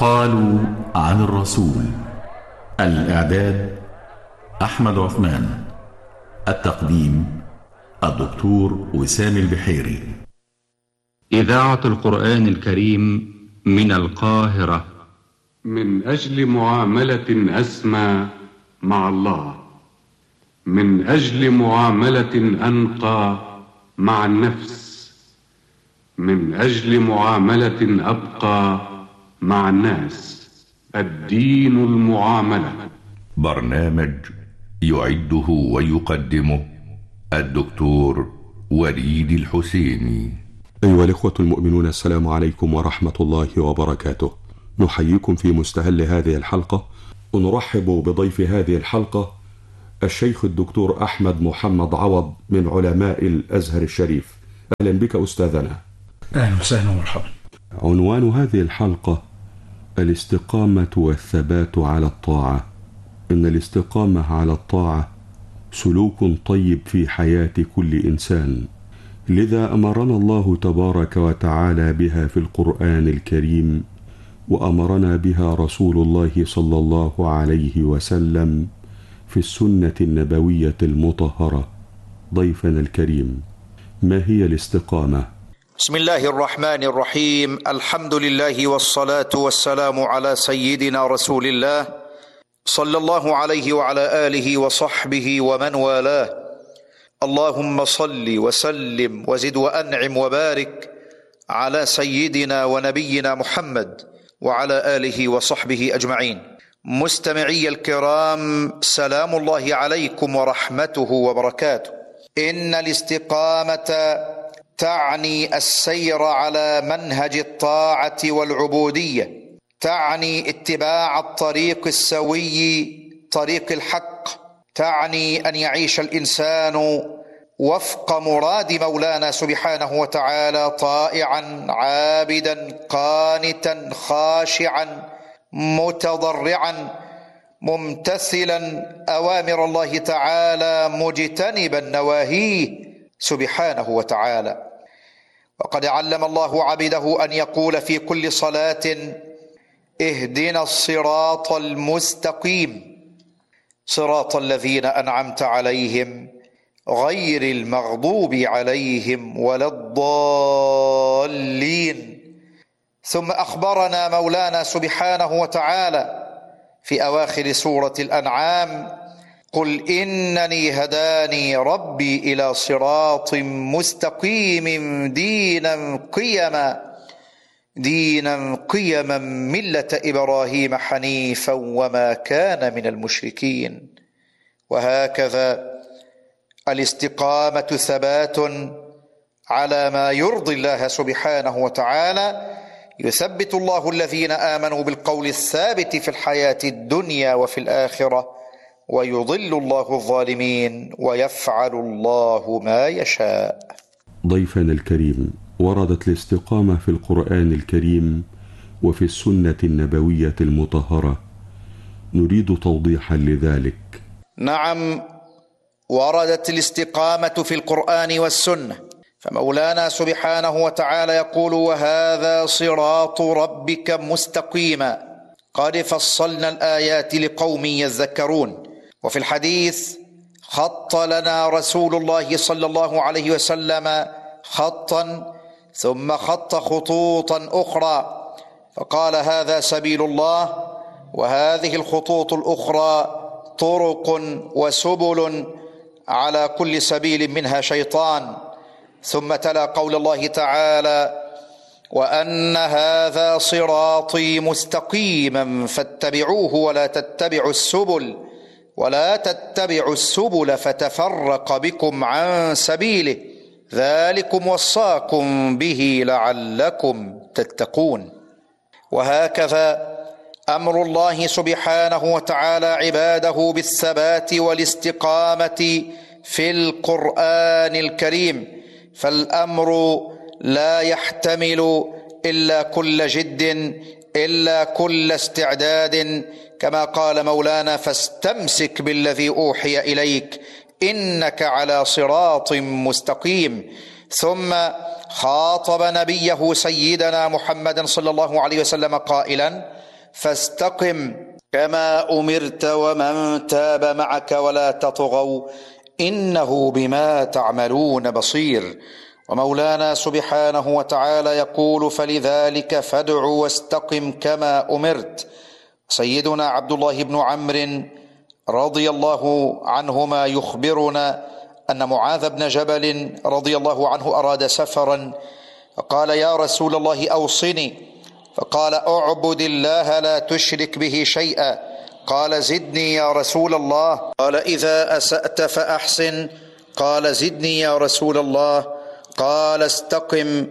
قالوا عن الرسول. الإعداد أحمد عثمان. التقديم الدكتور وسام البحيري. إذاعة القرآن الكريم من القاهرة. من أجل معاملة أسمى مع الله، من أجل معاملة أنقى مع النفس، من أجل معاملة أبقى مع الناس. الدين المعاملة. برنامج يعده ويقدمه الدكتور وليد الحسيني. أيها الإخوة المؤمنون، السلام عليكم ورحمة الله وبركاته. نحييكم في مستهل هذه الحلقة، ونرحب بضيف هذه الحلقة الشيخ الدكتور أحمد محمد عوض من علماء الأزهر الشريف. أهلا بك أستاذنا. أهلا وسهلا ومرحبا. عنوان هذه الحلقة الاستقامة والثبات على الطاعة. إن الاستقامة على الطاعة سلوك طيب في حياة كل إنسان، لذا أمرنا الله تبارك وتعالى بها في القرآن الكريم، وأمرنا بها رسول الله صلى الله عليه وسلم في السنة النبوية المطهرة. ضيفنا الكريم، ما هي الاستقامة؟ بسم الله الرحمن الرحيم. الحمد لله والصلاة والسلام على سيدنا رسول الله صلى الله عليه وعلى آله وصحبه ومن والاه. اللهم صل وسلم وزد وأنعم وبارك على سيدنا ونبينا محمد وعلى آله وصحبه أجمعين. مستمعي الكرام، سلام الله عليكم ورحمته وبركاته. إن الاستقامة تعني السير على منهج الطاعة والعبودية، تعني اتباع الطريق السوي، طريق الحق، تعني أن يعيش الإنسان وفق مراد مولانا سبحانه وتعالى، طائعا عابدا قانتا خاشعا متضرعا ممتثلا أوامر الله تعالى مجتنبا نواهيه سبحانه وتعالى. وقد علم الله عبده أن يقول في كل صلاة: اهدنا الصراط المستقيم صراط الذين أنعمت عليهم غير المغضوب عليهم ولا الضالين. ثم أخبرنا مولانا سبحانه وتعالى في أواخر سورة الأنعام: قل إنني هداني ربي إلى صراط مستقيم دينا قيما ملة إبراهيم حنيفا وما كان من المشركين. وهكذا الاستقامة ثبات على ما يرضي الله سبحانه وتعالى. يثبت الله الذين آمنوا بالقول الثابت في الحياة الدنيا وفي الآخرة، ويضل الله الظالمين، ويفعل الله ما يشاء. ضيفنا الكريم، وردت الاستقامة في القرآن الكريم وفي السنة النبوية المطهرة، نريد توضيحا لذلك. نعم، وردت الاستقامة في القرآن والسنة، فمولانا سبحانه وتعالى يقول: وهذا صراط ربك مستقيما قد فصلنا الآيات لقوم يذكرون. وفي الحديث: خط لنا رسول الله صلى الله عليه وسلم خطا ثم خط خطوطا أخرى، فقال: هذا سبيل الله، وهذه الخطوط الأخرى طرق وسبل، على كل سبيل منها شيطان. ثم تلا قول الله تعالى: وأن هذا صراطي مستقيما فاتبعوه ولا تتبعوا السبل فتفرق بكم عن سبيله، ذلكم وصاكم به لعلكم تتقون. وهكذا أمر الله سبحانه وتعالى عباده بالثبات والاستقامة في القرآن الكريم، فالأمر لا يحتمل إلا كل جد، إلا كل استعداد، كما قال مولانا: فاستمسك بالذي أوحي إليك إنك على صراط مستقيم. ثم خاطب نبيه سيدنا محمدا صلى الله عليه وسلم قائلا: فاستقم كما أمرت ومن تاب معك ولا تطغوا إنه بما تعملون بصير. ومولانا سبحانه وتعالى يقول: فلذلك فادع واستقم كما أمرت. سيدنا عبد الله بن عمرو رضي الله عنهما يخبرنا أن معاذ بن جبل رضي الله عنه أراد سفرا، فقال: يا رسول الله أوصني. فقال: اعبد الله لا تشرك به شيئا. قال: زدني يا رسول الله. قال: إذا أسأت فأحسن. قال: زدني يا رسول الله. قال: استقم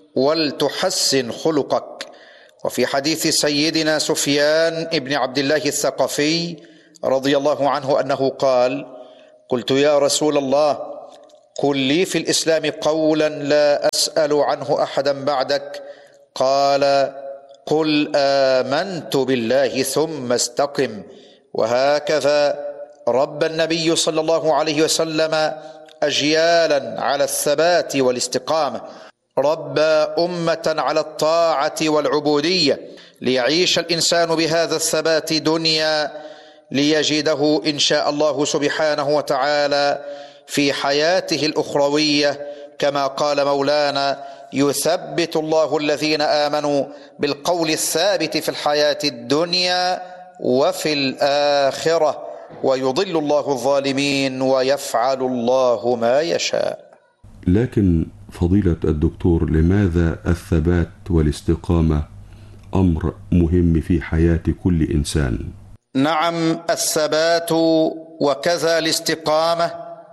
ولتحسن خلقك. وفي حديث سيدنا سفيان بن عبد الله الثقفي رضي الله عنه أنه قال: قلت يا رسول الله قل لي في الإسلام قولا لا أسأل عنه أحدا بعدك. قال: قل آمنت بالله ثم استقم. وهكذا ربى النبي صلى الله عليه وسلم أجيالا على الثبات والاستقامة، ربى أمة على الطاعة والعبودية، ليعيش الإنسان بهذا الثبات دنيا ليجده إن شاء الله سبحانه وتعالى في حياته الأخروية، كما قال مولانا: يثبت الله الذين آمنوا بالقول الثابت في الحياة الدنيا وفي الآخرة ويضل الله الظالمين ويفعل الله ما يشاء. لكن فضيلة الدكتور، لماذا الثبات والاستقامة أمر مهم في حياة كل إنسان؟ نعم، الثبات وكذا الاستقامة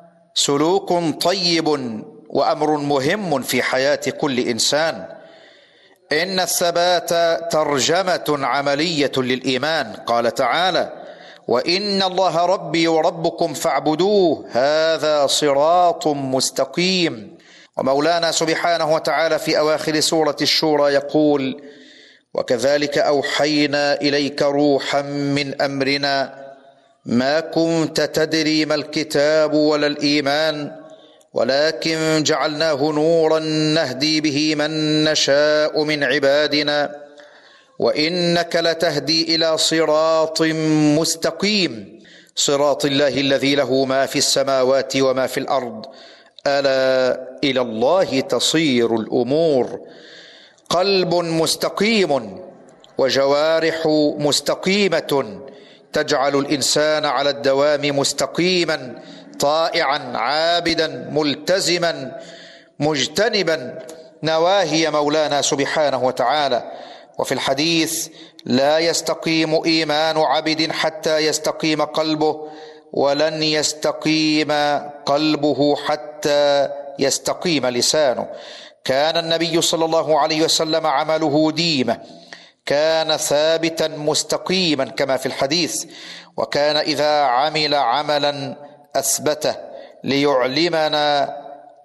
سلوك طيب وأمر مهم في حياة كل إنسان. إن الثبات ترجمة عملية للإيمان. قال تعالى: وإن الله ربي وربكم فاعبدوه هذا صراط مستقيم. ومولانا سبحانه وتعالى في أواخر سورة الشورى يقول: وكذلك أوحينا إليك روحا من أمرنا ما كنت تدري ما الكتاب ولا الإيمان ولكن جعلناه نورا نهدي به من نشاء من عبادنا وإنك لتهدي إلى صراط مستقيم صراط الله الذي له ما في السماوات وما في الأرض ألا إلى الله تصير الأمور. قلب مستقيم وجوارح مستقيمة تجعل الإنسان على الدوام مستقيما طائعا عابدا ملتزما مجتنبا نواهي مولانا سبحانه وتعالى. وفي الحديث: لا يستقيم إيمان عبد حتى يستقيم قلبه ولن يستقيم قلبه حتى يستقيم لسانه. كان النبي صلى الله عليه وسلم عمله ديمة، كان ثابتا مستقيما كما في الحديث، وكان إذا عمل عملا أثبته ليعلمنا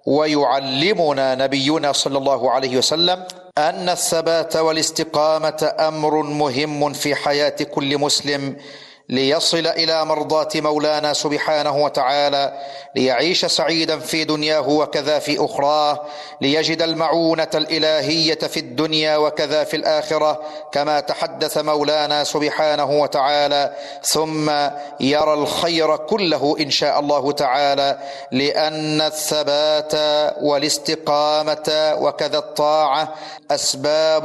ويعلمنا نبينا صلى الله عليه وسلم أن الثبات والاستقامة أمر مهم في حياة كل مسلم ليصل إلى مرضاة مولانا سبحانه وتعالى، ليعيش سعيدا في دنياه وكذا في أخراه، ليجد المعونة الإلهية في الدنيا وكذا في الآخرة كما تحدث مولانا سبحانه وتعالى، ثم يرى الخير كله إن شاء الله تعالى، لأن الثبات والاستقامة وكذا الطاعة أسباب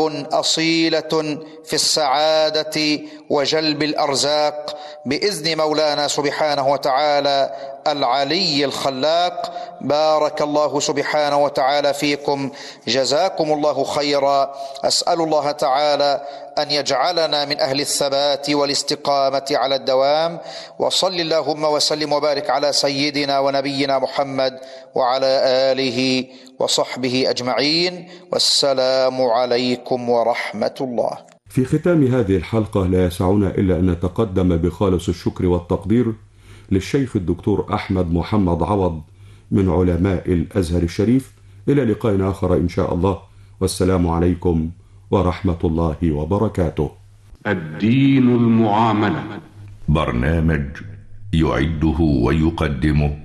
أصيلة في السعادة وجلب الأرزاق بإذن مولانا سبحانه وتعالى العلي الخلاق. بارك الله سبحانه وتعالى فيكم، جزاكم الله خيرا. أسأل الله تعالى أن يجعلنا من أهل الثبات والاستقامة على الدوام. وصل اللهم وسلم وبارك على سيدنا ونبينا محمد وعلى آله وصحبه أجمعين، والسلام عليكم ورحمة الله. في ختام هذه الحلقة لا يسعنا إلا أن نتقدم بخالص الشكر والتقدير للشيخ الدكتور أحمد محمد عوض من علماء الأزهر الشريف. إلى لقاء آخر إن شاء الله، والسلام عليكم ورحمة الله وبركاته. الدين المعاملة، برنامج يعده ويقدمه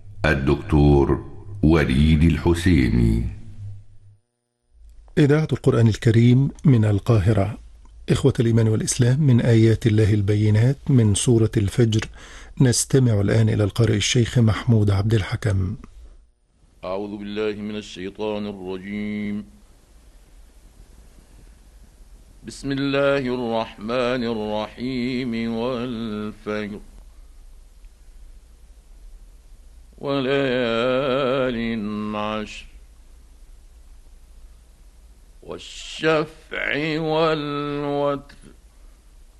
الدكتور وليد الحسيني. إذاعة القرآن الكريم من القاهرة. إخوة الإيمان والإسلام، من آيات الله البينات من سورة الفجر، نستمع الآن إلى القارئ الشيخ محمود عبد الحكم. أعوذ بالله من الشيطان الرجيم. بسم الله الرحمن الرحيم. والفجر وليال عشر والشفع والوتر